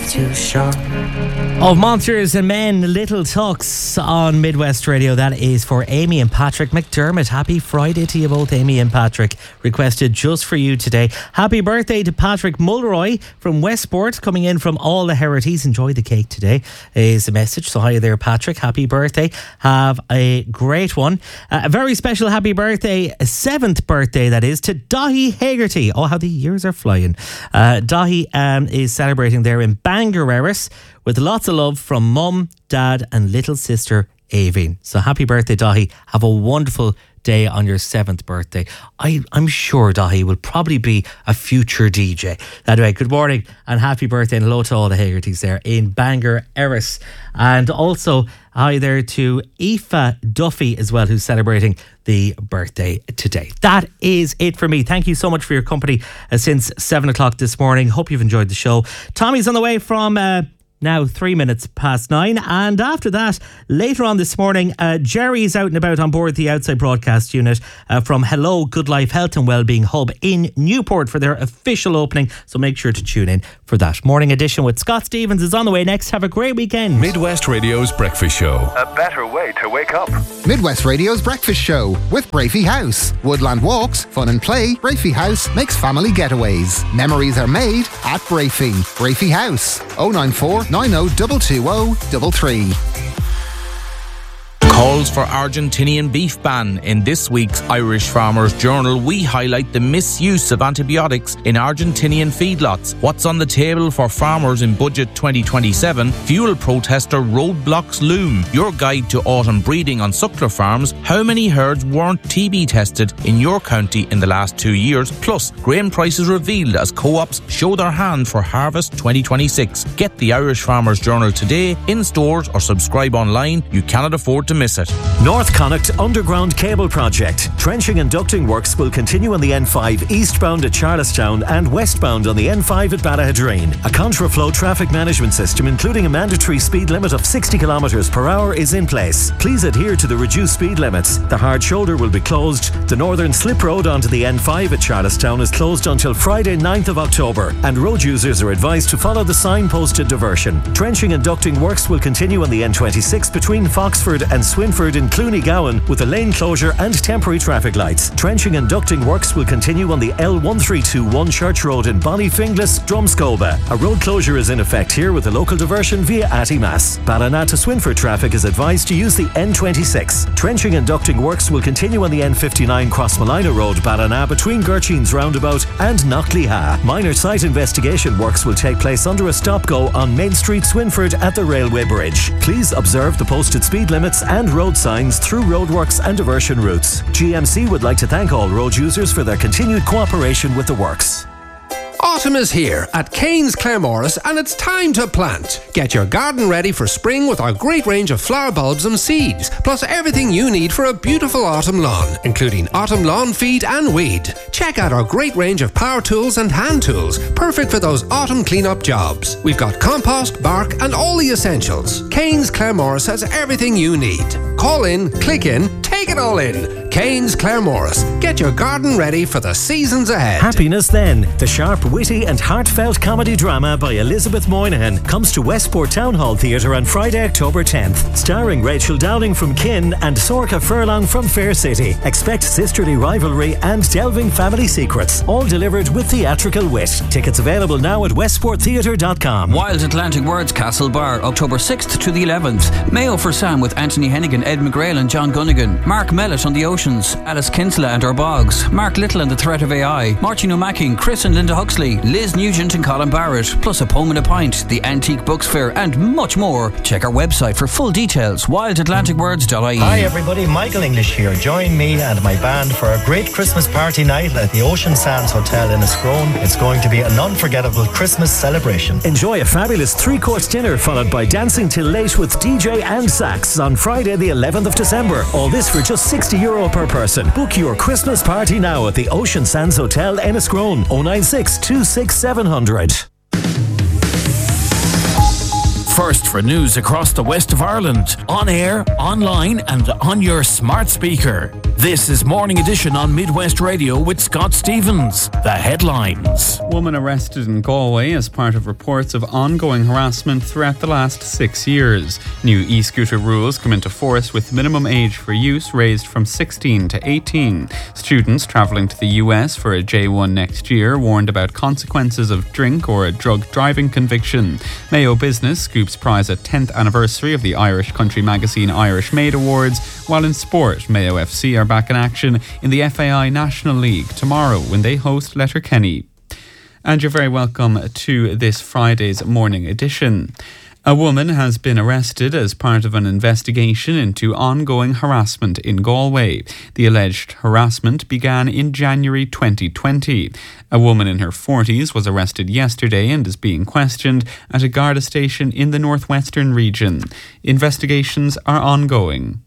too sharp. Of Monsters and Men, Little Tucks on Midwest Radio. That is for Amy and Patrick McDermott. Happy Friday to you both, Amy and Patrick. Requested just for you today. Happy birthday to Patrick Mulroy from Westport, coming in from all the Herities. Enjoy the cake today is a message. So hi there, Patrick. Happy birthday. Have a great one. A very special happy birthday, 7th birthday that is, to Dahi Hagerty. Oh, how the years are flying. Dahi is celebrating there in Bangor, Erris, with lots of love from mum, dad and little sister Aveen. So happy birthday, Dahi. Have a wonderful day on your 7th birthday. I'm sure Dahi will probably be a future DJ. Anyway, good morning and happy birthday and hello to all the Hagertys there in Bangor, Erris. And also hi there to Aoife Duffy as well, who's celebrating the birthday today. That is it for me. Thank you so much for your company since 7 o'clock this morning. Hope you've enjoyed the show. Tommy's on the way from now 3 minutes past 9, and after that later on this morning Jerry's out and about on board the Outside Broadcast Unit from Hello Good Life Health and Wellbeing Hub in Newport for their official opening, so make sure to tune in for that. Morning Edition with Scott Stevens is on the way next. Have a great weekend. Midwest Radio's Breakfast Show. A better way to wake up. Midwest Radio's Breakfast Show with Brafey House. Woodland walks, fun and play. Brafey House makes family getaways. Memories are made at Brafey. Brafey House. 094 90 Calls for Argentinian beef ban. In this week's Irish Farmers Journal, we highlight the misuse of antibiotics in Argentinian feedlots. What's on the table for farmers in Budget 2027? Fuel protester roadblocks loom. Your guide to autumn breeding on suckler farms. How many herds weren't TB tested in your county in the last 2 years? Plus, grain prices revealed as co-ops show their hand for harvest 2026. Get the Irish Farmers Journal today in stores or subscribe online. You cannot afford to miss it. North Connacht Underground Cable Project. Trenching and ducting works will continue on the N5 eastbound at Charlestown and westbound on the N5 at Ballahadreen. A contraflow traffic management system, including a mandatory speed limit of 60 km per hour, is in place. Please adhere to the reduced speed limits. The hard shoulder will be closed. The northern slip road onto the N5 at Charlestown is closed until Friday 9th of October, and road users are advised to follow the signposted diversion. Trenching and ducting works will continue on the N26 between Foxford and Swinford in Clooney-Gowan with a lane closure and temporary traffic lights. Trenching and ducting works will continue on the L1321 Church Road in Bonnyfinglas, Drumscoba. A road closure is in effect here with a local diversion via Attymass. Ballina to Swinford traffic is advised to use the N26. Trenching and ducting works will continue on the N59 Crossmolina Road, Ballina, between Gertines Roundabout and Knockleha. Minor site investigation works will take place under a stop-go on Main Street, Swinford at the Railway Bridge. Please observe the posted speed limits and road signs through roadworks and diversion routes. GMC would like to thank all road users for their continued cooperation with the works. Autumn is here at Kane's Claremorris and it's time to plant. Get your garden ready for spring with our great range of flower bulbs and seeds, plus everything you need for a beautiful autumn lawn, including autumn lawn feed and weed. Check out our great range of power tools and hand tools, perfect for those autumn clean-up jobs. We've got compost, bark and all the essentials. Kane's Claremorris has everything you need. Call in, click in, take it all in. Kane's Claremorris. Get your garden ready for the seasons ahead. Happiness Then, the sharp, witty and heartfelt comedy drama by Elizabeth Moynihan, comes to Westport Town Hall Theatre on Friday, October 10th. Starring Rachel Dowling from Kin and Sorcha Furlong from Fair City. Expect sisterly rivalry and delving family secrets, all delivered with theatrical wit. Tickets available now at westporttheatre.com. Wild Atlantic Words Castle Bar, October 6th to the 11th. Mayo for Sam with Anthony Hennigan, Ed McGrail and John Gunnigan. Mark Mellett on the Oceans. Alice Kinsella and Her Bogs. Mark Little and the Threat of AI. Martin O'Macking, Chris and Linda Huxley. Liz Nugent and Colin Barrett. Plus a poem and a pint. The Antique Books Fair and much more. Check our website for full details. wildatlanticwords.ie. Hi everybody, Michael English here. Join me and my band for a great Christmas party night at the Ocean Sands Hotel in Escrone. It's going to be an unforgettable Christmas celebration. Enjoy a fabulous 3-course dinner followed by dancing till late with DJ and sax on Friday the 11th of December. All this for just €60 per person. Book your Christmas party now at the Ocean Sands Hotel in Escrone. 096 26 700. First for news across the west of Ireland. On air, online and on your smart speaker. This is Morning Edition on Midwest Radio with Scott Stevens. The headlines. Woman arrested in Galway as part of reports of ongoing harassment throughout the last 6 years. New e-scooter rules come into force with minimum age for use raised from 16 to 18. Students travelling to the US for a J1 next year warned about consequences of drink or a drug driving conviction. Mayo Business scoops prize at 10th anniversary of the Irish country magazine Irish Maid Awards, while in sport, Mayo FC are back in action in the FAI National League tomorrow when they host Letterkenny. And you're very welcome to this Friday's Morning Edition. A woman has been arrested as part of an investigation into ongoing harassment in Galway. The alleged harassment began in January 2020. A woman in her 40s was arrested yesterday and is being questioned at a Garda station in the northwestern region. Investigations are ongoing.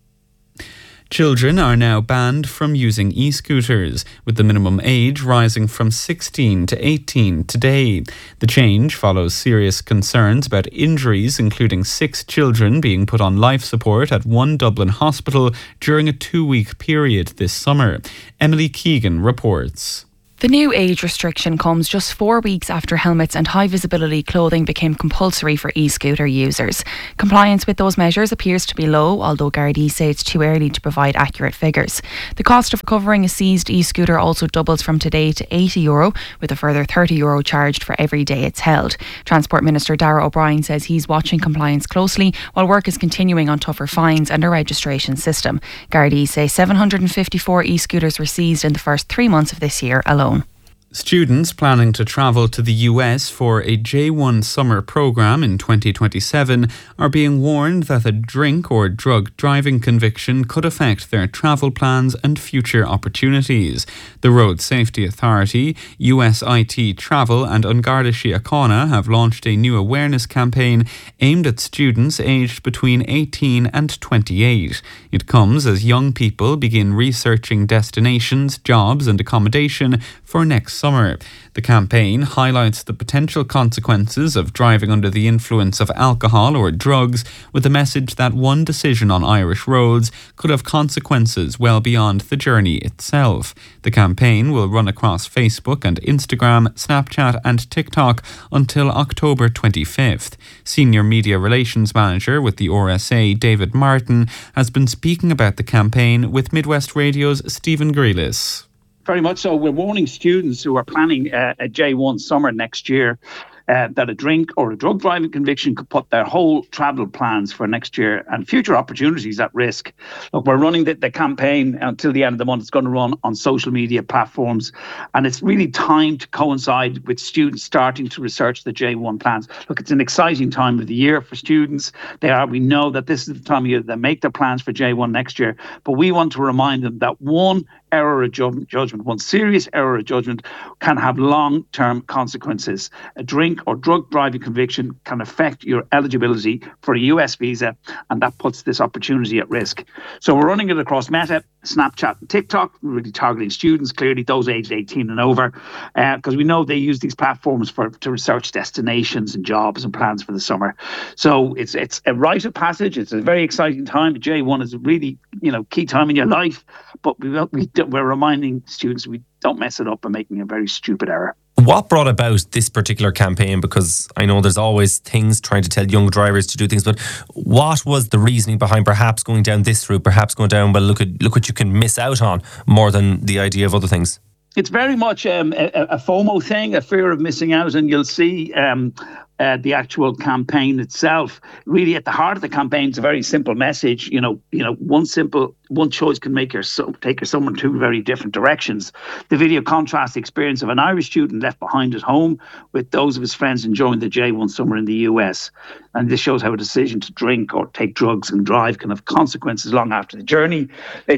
Children are now banned from using e-scooters, with the minimum age rising from 16 to 18 today. The change follows serious concerns about injuries, including 6 children being put on life support at one Dublin hospital during a 2-week period this summer. Emily Keegan reports. The new age restriction comes just 4 weeks after helmets and high-visibility clothing became compulsory for e-scooter users. Compliance with those measures appears to be low, although Gardaí say it's too early to provide accurate figures. The cost of recovering a seized e-scooter also doubles from today to €80, with a further €30 charged for every day it's held. Transport Minister Darragh O'Brien says he's watching compliance closely, while work is continuing on tougher fines and a registration system. Gardaí say 754 e-scooters were seized in the first 3 months of this year alone. Students planning to travel to the US for a J1 summer programme in 2027 are being warned that a drink or drug driving conviction could affect their travel plans and future opportunities. The Road Safety Authority, USIT Travel and An Garda Síochána have launched a new awareness campaign aimed at students aged between 18 and 28. It comes as young people begin researching destinations, jobs and accommodation for next summer. The campaign highlights the potential consequences of driving under the influence of alcohol or drugs, with the message that one decision on Irish roads could have consequences well beyond the journey itself. The campaign will run across Facebook and Instagram, Snapchat and TikTok until October 25th. Senior Media Relations Manager with the RSA, David Martin, has been speaking about the campaign with Midwest Radio's Stephen Grealis. Very much so. We're warning students who are planning a J1 summer next year that a drink or a drug driving conviction could put their whole travel plans for next year and future opportunities at risk. Look, we're running the campaign until the end of the month. It's going to run on social media platforms, and it's really timed to coincide with students starting to research the J1 plans. Look, it's an exciting time of the year for students. We know that this is the time of year they make their plans for J1 next year, but we want to remind them that one error of judgment, one serious error of judgment can have long-term consequences. A drink or drug driving conviction can affect your eligibility for a US visa, and that puts this opportunity at risk. So we're running it across Meta, Snapchat and TikTok. We're really targeting students, clearly those aged 18 and over, because we know they use these platforms to research destinations and jobs and plans for the summer. So it's a rite of passage. It's a very exciting time. J1 is a really key time in your life, but we're reminding students we don't mess it up by making a very stupid error. What brought about this particular campaign? Because I know there's always things trying to tell young drivers to do things, but what was the reasoning behind perhaps going down this route, perhaps going down, well, look what you can miss out on, more than the idea of other things? It's very much a FOMO thing, a fear of missing out, and you'll see the actual campaign itself. Really, at the heart of the campaign is a very simple message. One choice can take your summer in 2 very different directions. The video contrasts the experience of an Irish student left behind at home with those of his friends enjoying the J1 summer in the US. And this shows how a decision to drink or take drugs and drive can have consequences long after the journey. We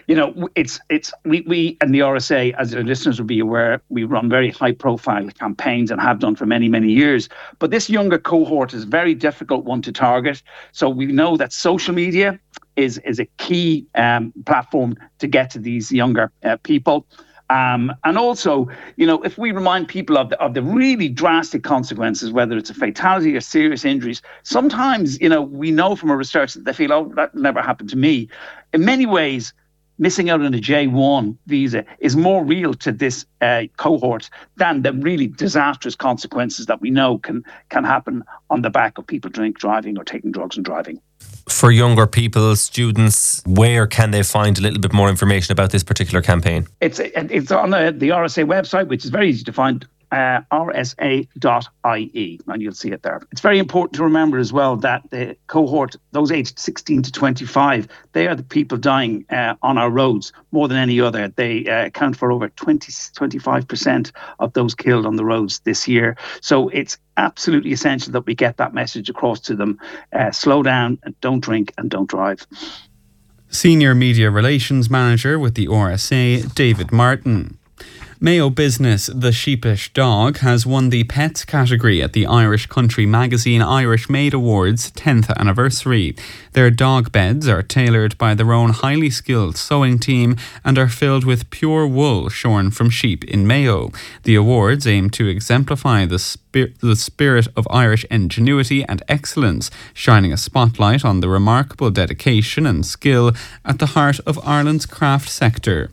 and the RSA, as the listeners will be aware, we run very high profile campaigns and have done for many, many years. But this younger cohort is a very difficult one to target. So we know that social media is a key platform to get to these younger people. And also, if we remind people of the really drastic consequences, whether it's a fatality or serious injuries, sometimes, we know from our research that they feel, oh, that never happened to me. In many ways, missing out on a J1 visa is more real to this cohort than the really disastrous consequences that we know can happen on the back of people driving or taking drugs and driving. For younger people, students, where can they find a little bit more information about this particular campaign? It's on the RSA website, which is very easy to find, rsa.ie, and you'll see it there. It's very important to remember as well that the cohort, those aged 16 to 25, they are the people dying on our roads more than any other. They account for over 25% of those killed on the roads this year. So it's absolutely essential that we get that message across to them. Slow down, and don't drink and don't drive. Senior Media Relations Manager with the RSA, David Martin. Mayo business The Sheepish Dog has won the Pets category at the Irish country magazine Irish Maid Awards 10th anniversary. Their dog beds are tailored by their own highly skilled sewing team and are filled with pure wool shorn from sheep in Mayo. The awards aim to exemplify the spirit of Irish ingenuity and excellence, shining a spotlight on the remarkable dedication and skill at the heart of Ireland's craft sector.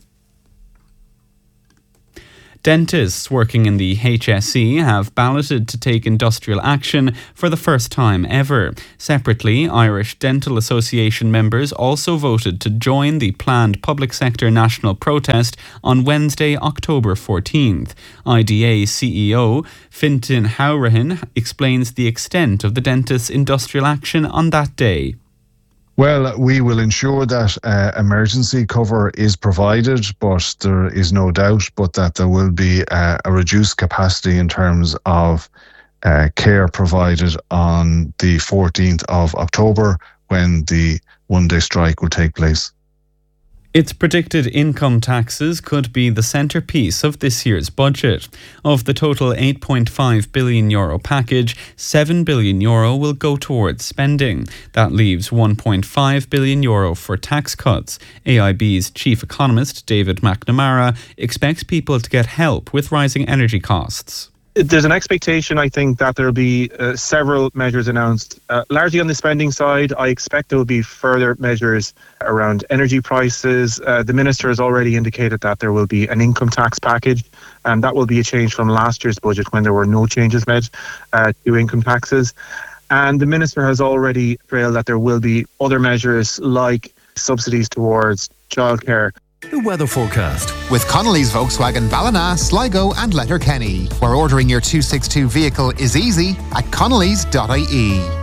Dentists working in the HSE have balloted to take industrial action for the first time ever. Separately, Irish Dental Association members also voted to join the planned public sector national protest on Wednesday, October 14th. IDA CEO Fintan Howrahan explains the extent of the dentists' industrial action on that day. Well, we will ensure that emergency cover is provided, but there is no doubt that there will be a reduced capacity in terms of care provided on the 14th of October when the one-day strike will take place. It's predicted income taxes could be the centrepiece of this year's budget. Of the total €8.5 billion package, €7 billion will go towards spending. That leaves €1.5 billion for tax cuts. AIB's chief economist, David McNamara, expects people to get help with rising energy costs. There's an expectation, I think, that there will be several measures announced. Largely on the spending side, I expect there will be further measures around energy prices. The Minister has already indicated that there will be an income tax package, and that will be a change from last year's budget when there were no changes made to income taxes. And the Minister has already trailed that there will be other measures like subsidies towards childcare. The weather forecast. With Connolly's Volkswagen Ballina, Sligo and Letterkenny, where ordering your 262 vehicle is easy at connellys.ie.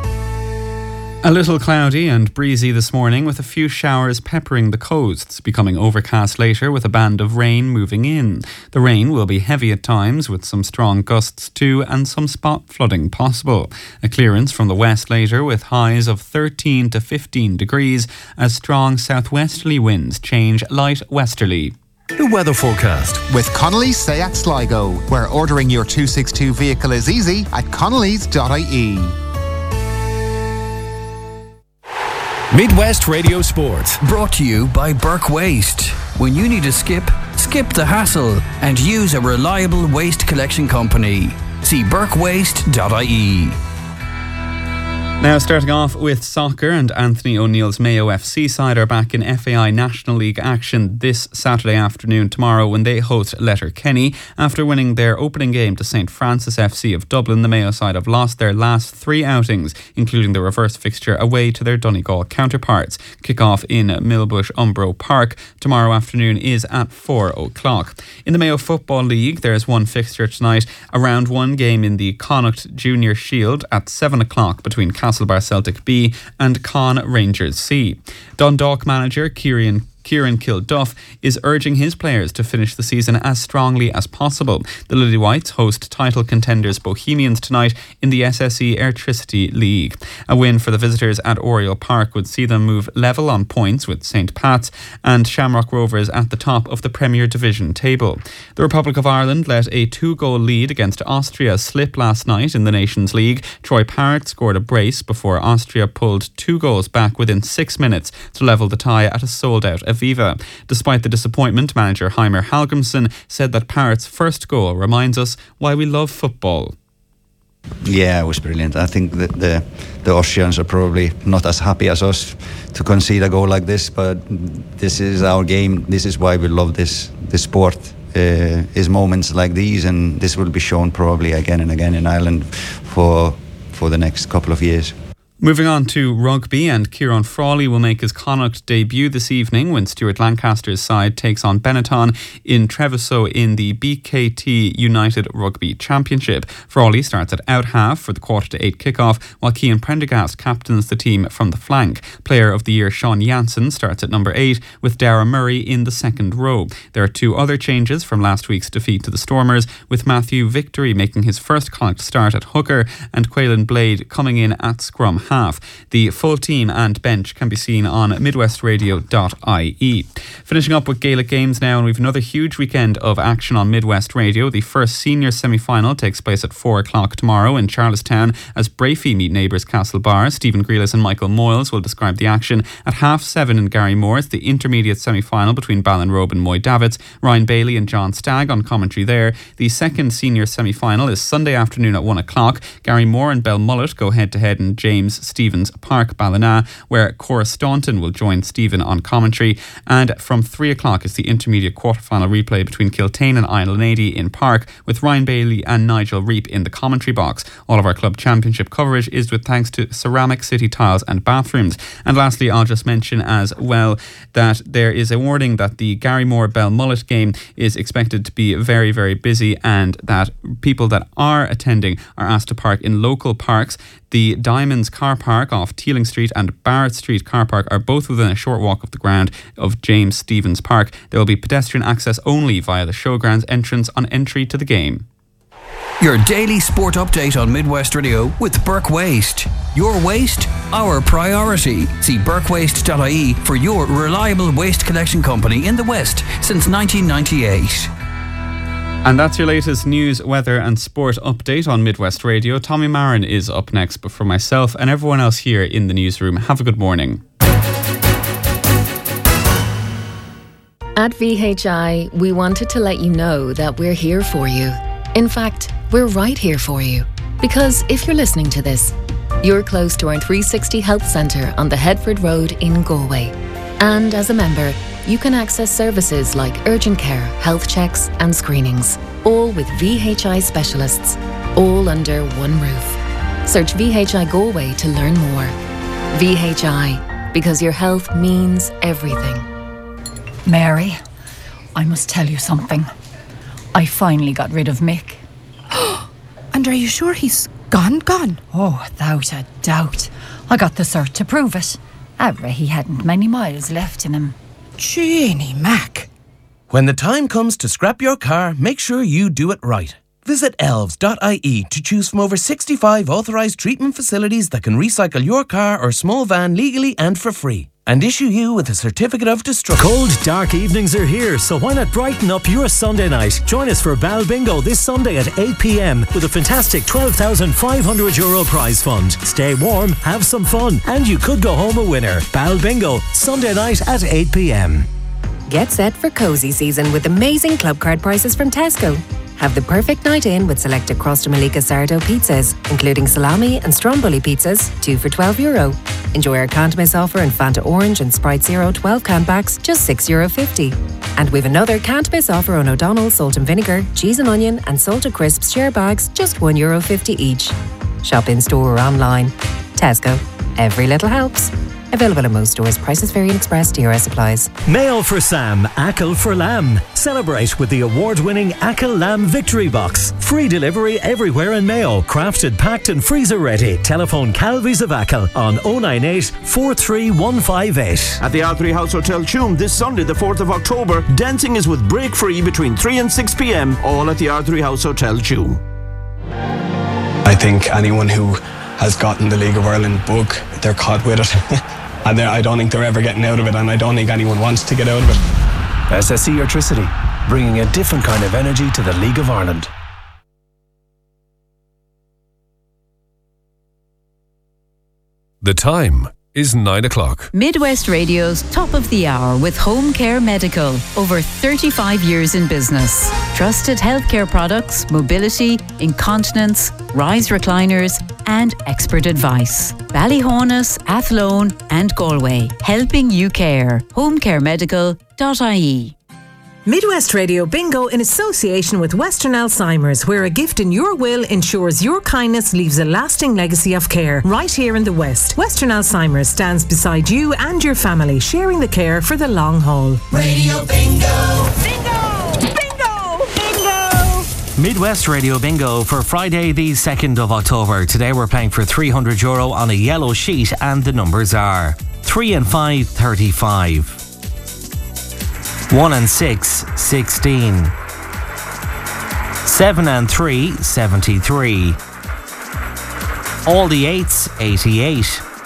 A little cloudy and breezy this morning with a few showers peppering the coasts, becoming overcast later with a band of rain moving in. The rain will be heavy at times with some strong gusts too and some spot flooding possible. A clearance from the west later with highs of 13 to 15 degrees as strong southwesterly winds change light westerly. The weather forecast. With Connolly's Seat Sligo, where ordering your 262 vehicle is easy at connellys.ie. Midwest Radio Sport. Brought to you by Burke Waste. When you need a skip the hassle and use a reliable waste collection company. See burkewaste.ie. Now starting off with soccer, and Anthony O'Neill's Mayo FC side are back in FAI National League action this Saturday afternoon tomorrow when they host Letterkenny. After winning their opening game to St Francis FC of Dublin, the Mayo side have lost their last three outings, including the reverse fixture away to their Donegal counterparts. Kick-off in Millbush Umbro Park tomorrow afternoon is at 4 o'clock. In the Mayo Football League, there's one fixture tonight, a round one game in the Connacht Junior Shield at 7 o'clock between Castlebar Celtic B and Con Rangers C. Dundalk manager Kieran Kilduff is urging his players to finish the season as strongly as possible. The Lily Whites host title contenders Bohemians tonight in the SSE Airtricity League. A win for the visitors at Oriel Park would see them move level on points with St Pat's and Shamrock Rovers at the top of the Premier Division table. The Republic of Ireland let a 2-goal lead against Austria slip last night in the Nations League. Troy Parrott scored a brace before Austria pulled 2 goals back within 6 minutes to level the tie at a sold-out Aviva. Despite the disappointment, manager Heimer Hallgrimsson said that Parrott's first goal reminds us why we love football. Yeah, it was brilliant. I think that the Austrians are probably not as happy as us to concede a goal like this, but this is our game. This is why we love this sport. Is moments like these, and this will be shown probably again and again in Ireland for the next couple of years. Moving on to rugby, and Kieran Frawley will make his Connacht debut this evening when Stuart Lancaster's side takes on Benetton in Treviso in the BKT United Rugby Championship. Frawley starts at out half for the 7:45 kickoff, while Cian Prendergast captains the team from the flank. Player of the Year Sean Janssen starts at number 8 with Dara Murray in the second row. There are 2 other changes from last week's defeat to the Stormers, with Matthew Victory making his first Connacht start at hooker and Quaylen Blade coming in at scrum half. The full team and bench can be seen on midwestradio.ie. Finishing up with Gaelic games now, and we've another huge weekend of action on Midwest Radio. The first senior semi-final takes place at 4 o'clock tomorrow in Charlestown as Brafey meet neighbours Castlebar. Stephen Grealis and Michael Moyles will describe the action. At 7:30 in Garrymore, it's the intermediate semi-final between Ballinrobe and Moy Davits. Ryan Bailey and John Stagg on commentary there. The second senior semi-final is Sunday afternoon at 1 o'clock. Garrymore and Belmullet go head-to-head in James Stevens Park, Ballina, where Cora Staunton will join Stephen on commentary. And from 3 o'clock is the intermediate quarter-final replay between Kiltane and Islanady in Park, with Ryan Bailey and Nigel Reap in the commentary box. All of our club championship coverage is with thanks to Ceramic City Tiles and Bathrooms. And lastly, I'll just mention as well that there is a warning that the Garrymore Belmullet game is expected to be very, very busy, and that people that are attending are asked to park in local parks. The Diamonds car park off Teeling Street and Barrett Street car park are both within a short walk of the ground of James Stevens Park. There will be pedestrian access only via the showgrounds entrance on entry to the game. Your daily sport update on Midwest Radio with Burke Waste. Your waste, our priority. See burkewaste.ie for your reliable waste collection company in the West since 1998. And that's your latest news, weather and sport update on Midwest Radio. Tommy Marin is up next, but for myself and everyone else here in the newsroom, have a good morning. At VHI, we wanted to let you know that we're here for you. In fact, we're right here for you. Because if you're listening to this, you're close to our 360 Health Centre on the Headford Road in Galway. And as a member, you can access services like urgent care, health checks and screenings, all with VHI specialists, all under one roof. Search VHI Galway to learn more. VHI, because your health means everything. Mary, I must tell you something. I finally got rid of Mick. And are you sure he's gone? Oh, without a doubt. I got the cert to prove it. He hadn't many miles left in him. Jeannie Mac. When the time comes to scrap your car, make sure you do it right. Visit elves.ie to choose from over 65 authorised treatment facilities that can recycle your car or small van legally and for free, and issue you with a certificate of destruction. Cold, dark evenings are here, so why not brighten up your Sunday night? Join us for Bal Bingo this Sunday at 8 p.m. with a fantastic €12,500 prize fund. Stay warm, have some fun, and you could go home a winner. Bal Bingo, Sunday night at 8 p.m. Get set for cosy season with amazing club card prices from Tesco. Have the perfect night in with selected Crosta Malika sourdough pizzas, including salami and stromboli pizzas, 2 for €12. Enjoy our can't miss offer in Fanta Orange and Sprite Zero 12-can packs, just €6.50. And we've another can't miss offer on O'Donnell's salt and vinegar, cheese and onion and salted crisps share bags, just €1.50 each. Shop in store or online. Tesco. Every little helps. Available in most stores. Prices vary in Express. DRS applies. Mayo for Sam, Ackle for Lamb. Celebrate with the award-winning Ackle Lamb Victory Box. Free delivery everywhere in Mayo. Crafted, packed and freezer ready. Telephone Calvies of Ackle on 098 43158. At the R3 House Hotel Tuam this Sunday, the 4th of October, dancing is with break free between 3 and 6 p.m. all at the R3 House Hotel Tuam. I think anyone who has gotten the League of Ireland bug, they're caught with it. And I don't think they're ever getting out of it, and I don't think anyone wants to get out of it. SSE Electricity, bringing a different kind of energy to the League of Ireland. The time is 9 o'clock. Midwest Radio's Top of the Hour with Home Care Medical. Over 35 years in business. Trusted healthcare products, mobility, incontinence, rise recliners and expert advice. Ballyhonus, Athlone and Galway. Helping you care. homecaremedical.ie. Midwest Radio Bingo in association with Western Alzheimer's, where a gift in your will ensures your kindness leaves a lasting legacy of care. Right here in the West, Western Alzheimer's stands beside you and your family, sharing the care for the long haul. Radio Bingo! Midwest Radio Bingo for Friday the 2nd of October. Today we're playing for €300 on a yellow sheet and the numbers are 3 and 5, 35. 1 and 6, 16. 7 and 3, 73. All the 8s, 88.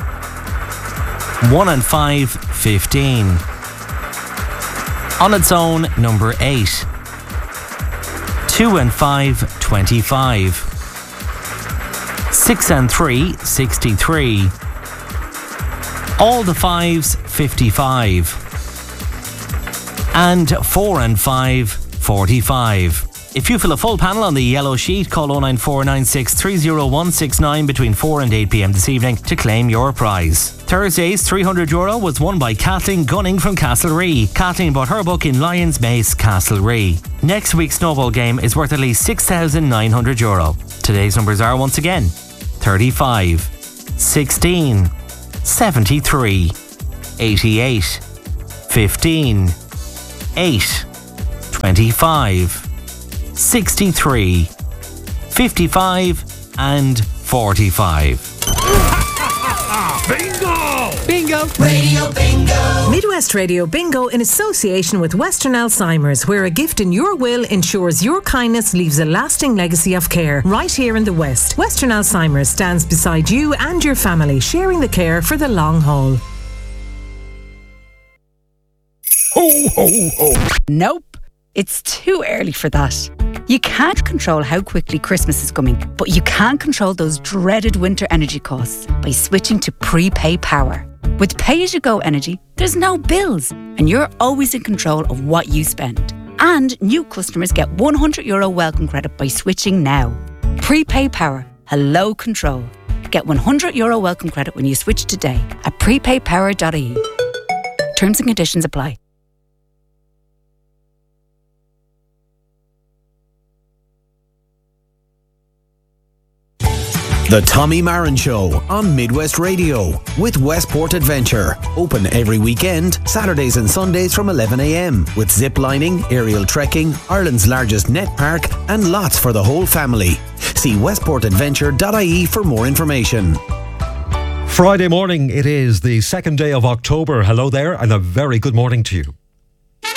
1 and 5, 15. On its own, number 8. 2 and 5, 25. 6 and 3, 63. All the 5s, 55. And 4 and 5, 45. If you fill a full panel on the yellow sheet, call 09496 30169 between 4 and 8 p.m. this evening to claim your prize. Thursday's €300 was won by Kathleen Gunning from Castlerea. Kathleen bought her book in Lions Mace, Castlerea. Next week's snowball game is worth at least €6,900. Today's numbers are once again 35, 16, 73, 88, 15, 8, 25, 63, 55 and 45. Bingo! Bingo! Radio Bingo! Midwest Radio Bingo in association with Western Alzheimer's, where a gift in your will ensures your kindness leaves a lasting legacy of care. Right here in the West, Western Alzheimer's stands beside you and your family, sharing the care for the long haul. Ho, ho, ho. Nope, it's too early for that. You can't control how quickly Christmas is coming, but you can control those dreaded winter energy costs by switching to prepay power. With pay-as-you-go energy, there's no bills, and you're always in control of what you spend. And new customers get €100 welcome credit by switching now. Prepay power, hello control. Get €100 welcome credit when you switch today at prepaypower.ie. Terms and conditions apply. The Tommy Marin Show on Midwest Radio with Westport Adventure. Open every weekend, Saturdays and Sundays from 11 a.m. with zip lining, aerial trekking, Ireland's largest net park and lots for the whole family. See westportadventure.ie for more information. Friday morning, it is the 2nd day of October. Hello there and a very good morning to you.